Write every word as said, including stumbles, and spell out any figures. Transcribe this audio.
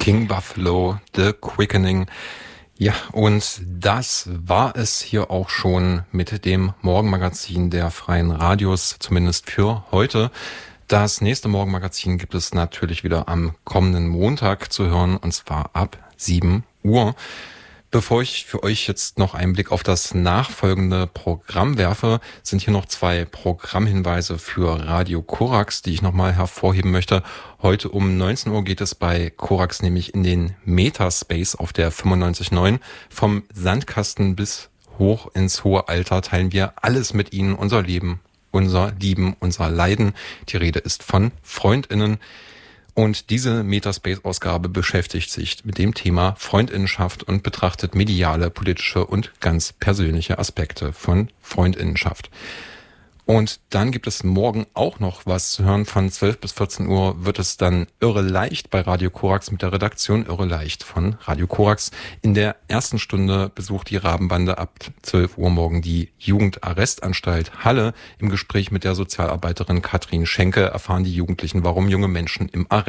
King Buffalo, The Quickening. Ja, und das war es hier auch schon mit dem Morgenmagazin der Freien Radios, zumindest für heute. Das nächste Morgenmagazin gibt es natürlich wieder am kommenden Montag zu hören, und zwar ab sieben Uhr. Bevor ich für euch jetzt noch einen Blick auf das nachfolgende Programm werfe, sind hier noch zwei Programmhinweise für Radio Korax, die ich nochmal hervorheben möchte. Heute um neunzehn Uhr geht es bei Korax nämlich in den Metaspace auf der fünfundneunzig Komma neun. Vom Sandkasten bis hoch ins hohe Alter teilen wir alles mit Ihnen, unser Leben, unser Lieben, unser Leiden. Die Rede ist von FreundInnen. Und diese Metaspace-Ausgabe beschäftigt sich mit dem Thema Freundinnenschaft und betrachtet mediale, politische und ganz persönliche Aspekte von Freundinnenschaft. Und dann gibt es morgen auch noch was zu hören. Von zwölf bis vierzehn Uhr wird es dann Irre Leicht bei Radio Korax mit der Redaktion Irre Leicht von Radio Korax. In der ersten Stunde besucht die Rabenbande ab zwölf Uhr morgen die Jugendarrestanstalt Halle. Im Gespräch mit der Sozialarbeiterin Katrin Schenke erfahren die Jugendlichen, warum junge Menschen im Arrest